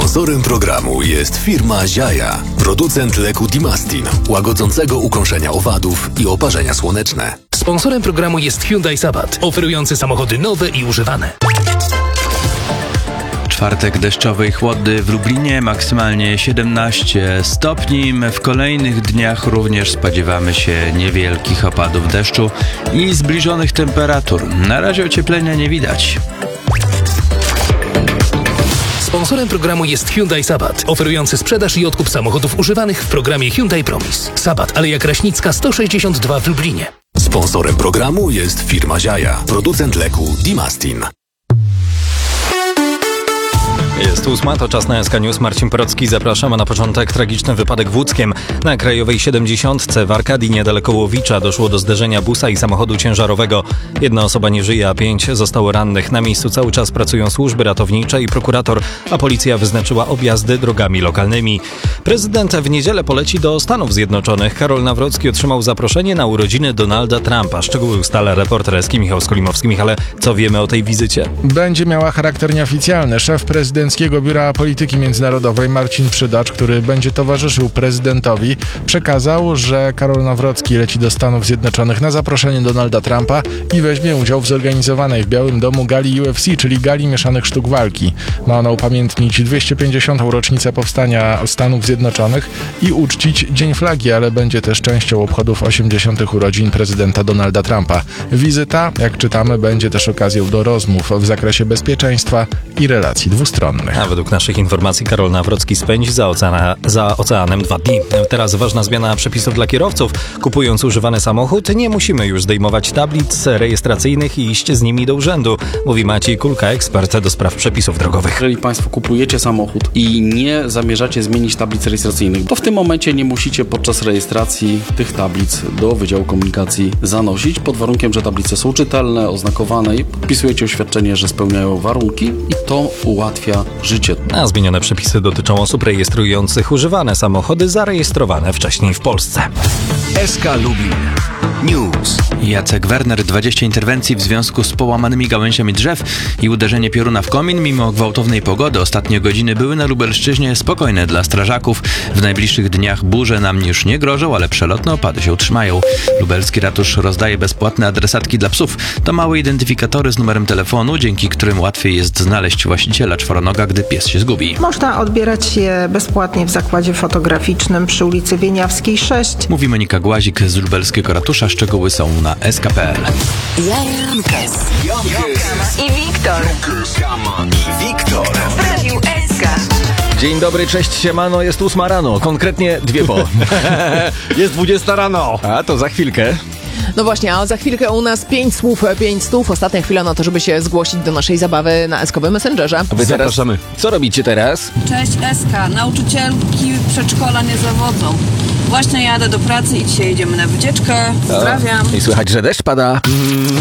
Sponsorem programu jest firma Ziaja, producent leku Dimastin, łagodzącego ukąszenia owadów i oparzenia słoneczne. Sponsorem programu jest Hyundai Sabat, oferujący samochody nowe i używane. Czwartek deszczowy i chłodny w Lublinie, maksymalnie 17 stopni. W kolejnych dniach również spodziewamy się niewielkich opadów deszczu i zbliżonych temperatur. Na razie ocieplenia nie widać. Sponsorem programu jest Hyundai Sabat, oferujący sprzedaż i odkup samochodów używanych w programie Hyundai Promise. Sabat, Aleja Kraśnicka 162 w Lublinie. Sponsorem programu jest firma Ziaja, producent leku Dimastin. Jest 8, to czas na SK News. Marcin Procki, zapraszam. A na początek tragiczny wypadek w Łódzkiem. Na Krajowej 70 w Arkadii niedaleko Łowicza doszło do zderzenia busa i samochodu ciężarowego. Jedna osoba nie żyje, a 5 zostało rannych. Na miejscu cały czas pracują służby ratownicze i prokurator, a policja wyznaczyła objazdy drogami lokalnymi. Prezydent w niedzielę poleci do Stanów Zjednoczonych. Karol Nawrocki otrzymał zaproszenie na urodziny Donalda Trumpa. Szczegóły ustala reporter SK Michał Skolimowski. Michale, co wiemy o tej wizycie? Będzie miała charakter nieoficjalny. Szef prezydenckiego Biura Polityki Międzynarodowej Marcin Przydacz, który będzie towarzyszył prezydentowi, przekazał, że Karol Nawrocki leci do Stanów Zjednoczonych na zaproszenie Donalda Trumpa i weźmie udział w zorganizowanej w Białym Domu gali UFC, czyli gali mieszanych sztuk walki. Ma ona upamiętnić 250. rocznicę powstania Stanów Zjednoczonych i uczcić Dzień Flagi, ale będzie też częścią obchodów 80. urodzin prezydenta Donalda Trumpa. Wizyta, jak czytamy, będzie też okazją do rozmów w zakresie bezpieczeństwa i relacji dwustronnych. A według naszych informacji Karol Nawrocki spędzi za oceanem 2 dni. Teraz ważna zmiana przepisów dla kierowców. Kupując używany samochód, nie musimy już zdejmować tablic rejestracyjnych i iść z nimi do urzędu, mówi Maciej Kulka, ekspert do spraw przepisów drogowych. Jeżeli Państwo kupujecie samochód i nie zamierzacie zmienić tablic rejestracyjnych, to w tym momencie nie musicie podczas rejestracji tych tablic do Wydziału Komunikacji zanosić, pod warunkiem, że tablice są czytelne, oznakowane i podpisujecie oświadczenie, że spełniają warunki i to ułatwia życie. A zmienione przepisy dotyczą osób rejestrujących używane samochody zarejestrowane wcześniej w Polsce. SK Lublin News. Jacek Werner, 20 interwencji w związku z połamanymi gałęziami drzew i uderzenie pioruna w komin. Mimo gwałtownej pogody ostatnie godziny były na Lubelszczyźnie spokojne dla strażaków. W najbliższych dniach burze nam już nie grożą, ale przelotne opady się utrzymają. Lubelski ratusz rozdaje bezpłatne adresatki dla psów. To małe identyfikatory z numerem telefonu, dzięki którym łatwiej jest znaleźć właściciela czworonoga, gdy pies się zgubi. Można odbierać je bezpłatnie w zakładzie fotograficznym przy ulicy Wieniawskiej 6. Mówi Monika Głazik z lubelskiego ratusza. Szczegóły są na sk.pl. I Wiktor w Radiu SK. Dzień dobry, cześć, siemano, jest 8 rano, konkretnie 2 po. Jest 20 rano. A to za chwilkę. No właśnie, a za chwilkę u nas 5 słów, 5 stów. Ostatnia chwila na to, żeby się zgłosić do naszej zabawy na SK-owym Messengerze. A wy zapraszamy. Co robicie teraz? Cześć SK, nauczycielki przedszkola nie zawodzą. Właśnie jadę do pracy i dzisiaj jedziemy na wycieczkę. Pozdrawiam. I słychać, że deszcz pada.